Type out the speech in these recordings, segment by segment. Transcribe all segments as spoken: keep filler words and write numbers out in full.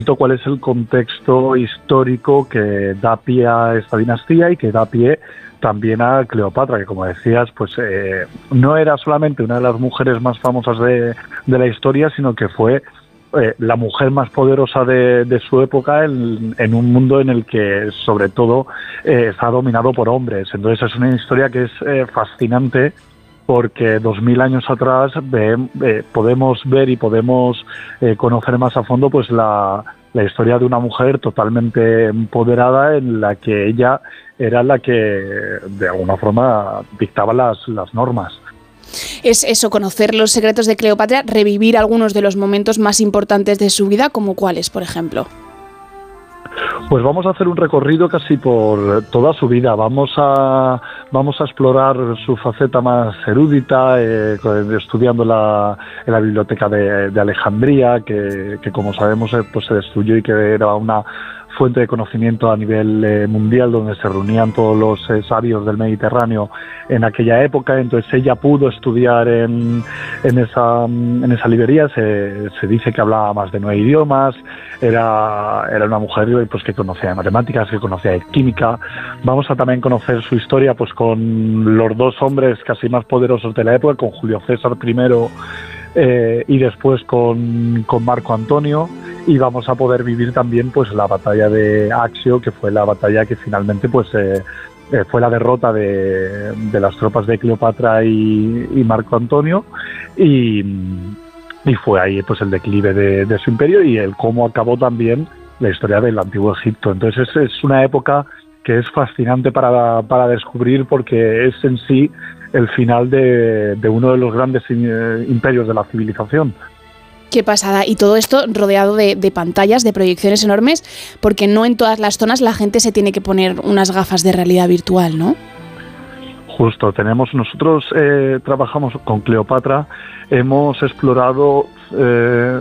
cuál es el contexto histórico que da pie a esta dinastía y que da pie también a Cleopatra, que como decías, pues eh, no era solamente una de las mujeres más famosas de, de la historia, sino que fue eh, la mujer más poderosa de, de su época en, en un mundo en el que sobre todo eh, está dominado por hombres. Entonces es una historia que es eh, fascinante, porque dos mil años atrás ve, eh, podemos ver y podemos eh, conocer más a fondo pues la, la historia de una mujer totalmente empoderada, en la que ella era la que de alguna forma dictaba las, las normas. Es eso, conocer los secretos de Cleopatra, revivir algunos de los momentos más importantes de su vida, como cuáles, por ejemplo. Pues vamos a hacer un recorrido casi por toda su vida. Vamos a vamos a explorar su faceta más erudita, eh, estudiando la, en la biblioteca de, de Alejandría, que, que como sabemos eh, pues se destruyó y que era una fuente de conocimiento a nivel eh, mundial, donde se reunían todos los eh, sabios del Mediterráneo en aquella época. Entonces ella pudo estudiar en, en, esa, en esa librería. Se, se dice que hablaba más de nueve idiomas, era, era una mujer pues que conocía de matemáticas, que conocía de química. Vamos a también conocer su historia pues con los dos hombres casi más poderosos de la época, con Julio César primero eh, y después con, con Marco Antonio. Y vamos a poder vivir también pues la batalla de Accio, que fue la batalla que finalmente pues eh, eh, fue la derrota de, de las tropas de Cleopatra y, y Marco Antonio, y, y fue ahí pues el declive de, de su imperio y el cómo acabó también la historia del Antiguo Egipto. Entonces es, es una época que es fascinante para, para descubrir, porque es en sí el final de, de uno de los grandes imperios de la civilización. Qué pasada. Y todo esto rodeado de, de pantallas, de proyecciones enormes, porque no en todas las zonas la gente se tiene que poner unas gafas de realidad virtual, ¿no? Justo, tenemos, nosotros eh, trabajamos con Cleopatra, hemos explorado eh,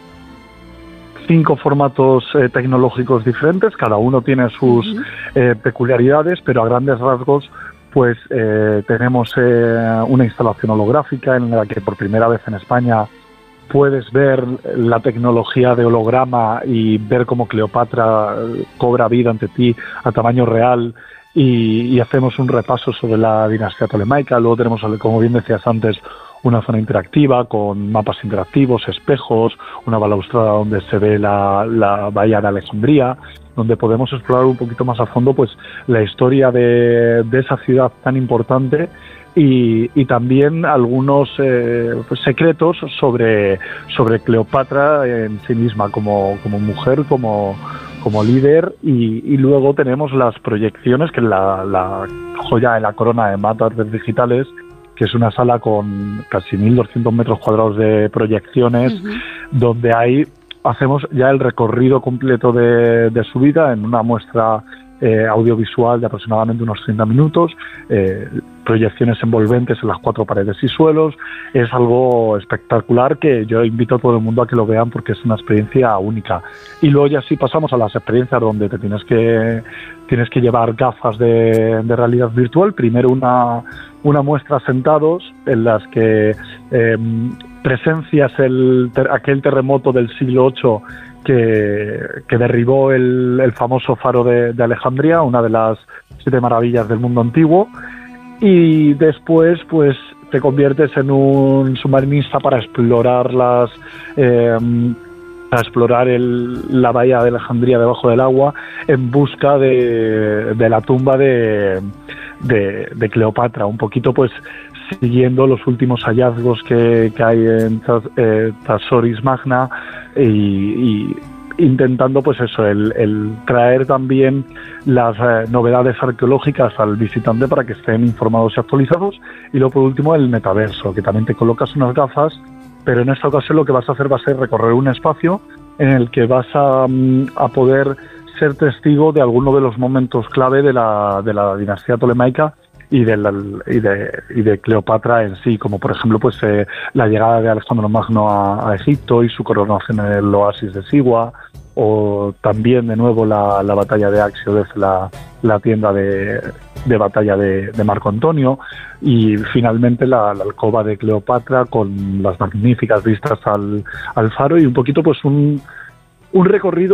cinco formatos eh, tecnológicos diferentes, cada uno tiene sus uh-huh. eh, peculiaridades, pero a grandes rasgos pues eh, tenemos eh, una instalación holográfica en la que por primera vez en España puedes ver la tecnología de holograma y ver cómo Cleopatra cobra vida ante ti a tamaño real, y, y hacemos un repaso sobre la dinastía tolemaica. Luego tenemos, como bien decías antes, una zona interactiva con mapas interactivos, espejos, una balaustrada donde se ve la, la bahía de Alejandría, donde podemos explorar un poquito más a fondo pues la historia de, de esa ciudad tan importante. Y, y también algunos eh, pues secretos sobre, sobre Cleopatra en sí misma, como, como mujer, como, como líder. Y, y luego tenemos las proyecciones, que es la, la joya de la corona de Mata Artes Digitales, que es una sala con casi mil doscientos metros cuadrados de proyecciones, uh-huh. donde ahí hacemos ya el recorrido completo de, de su vida en una muestra Eh, audiovisual de aproximadamente unos treinta minutos, eh, proyecciones envolventes en las cuatro paredes y suelos. Es algo espectacular que yo invito a todo el mundo a que lo vean, porque es una experiencia única. Y luego ya sí pasamos a las experiencias donde te tienes que tienes que llevar gafas de, de realidad virtual. Primero una, una muestra sentados, en las que eh, presencias el, aquel terremoto del siglo ocho Que, que derribó el, el famoso faro de, de Alejandría, una de las siete maravillas del mundo antiguo, y después pues te conviertes en un submarinista para explorar las eh, para explorar el, la bahía de Alejandría debajo del agua, en busca de, de la tumba de, de, de Cleopatra, un poquito pues siguiendo los últimos hallazgos que, que hay en eh, Thasoris Magna, y, y intentando pues eso, el, el traer también las eh, novedades arqueológicas al visitante para que estén informados y actualizados. Y luego por último el metaverso, que también te colocas unas gafas, pero en esta ocasión lo que vas a hacer va a ser recorrer un espacio en el que vas a, a poder ser testigo de alguno de los momentos clave de la, de la dinastía tolemaica y de, la, y, de, y de Cleopatra en sí, como por ejemplo pues eh, la llegada de Alejandro Magno a, a Egipto y su coronación en el oasis de Sigua, o también de nuevo la, la batalla de Accio desde la, la tienda de, de batalla de, de Marco Antonio, y finalmente la, la alcoba de Cleopatra con las magníficas vistas al, al faro, y un poquito pues un, un recorrido